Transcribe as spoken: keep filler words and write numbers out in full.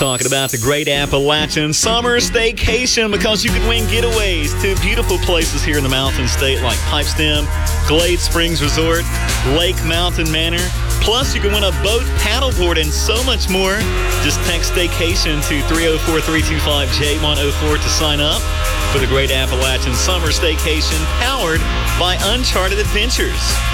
Talking about the Great Appalachian Summer Staycation, because you can win getaways to beautiful places here in the Mountain State like Pipestem, Glade Springs Resort, Lake Mountain Manor. Plus, you can win a boat, paddleboard, and so much more. Just text Staycation to three oh four, three two five, J one oh four to sign up for the Great Appalachian Summer Staycation, powered by Uncharted Adventures.